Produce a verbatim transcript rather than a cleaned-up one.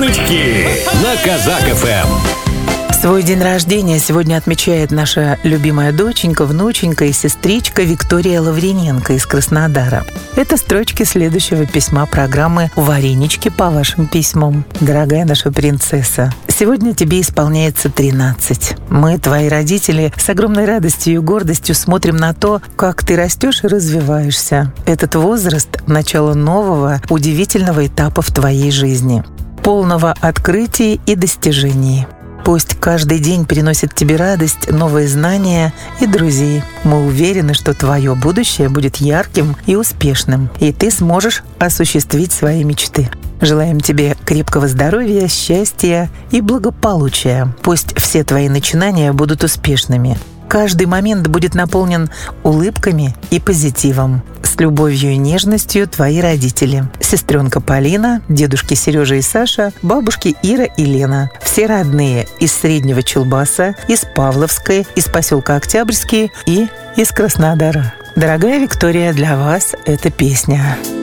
Прутки на Казак эф эм. Свой день рождения сегодня отмечает наша любимая доченька, внученька и сестричка Виктория Лавриненко из Краснодара. Это строчки следующего письма программы «Варенички по вашим письмам». Дорогая наша принцесса, сегодня тебе исполняется тринадцать. Мы, твои родители, с огромной радостью и гордостью смотрим на то, как ты растешь и развиваешься. Этот возраст – начало нового, удивительного этапа в твоей жизни, полного открытий и достижений. Пусть каждый день приносит тебе радость, новые знания и друзей. Мы уверены, что твое будущее будет ярким и успешным, и ты сможешь осуществить свои мечты. Желаем тебе крепкого здоровья, счастья и благополучия. Пусть все твои начинания будут успешными. Каждый момент будет наполнен улыбками и позитивом. С любовью и нежностью твои родители. Сестренка Полина, дедушки Сережа и Саша, бабушки Ира и Лена. Все родные из Среднего Челбаса, из Павловской, из поселка Октябрьский и из Краснодара. Дорогая Виктория, для вас эта песня.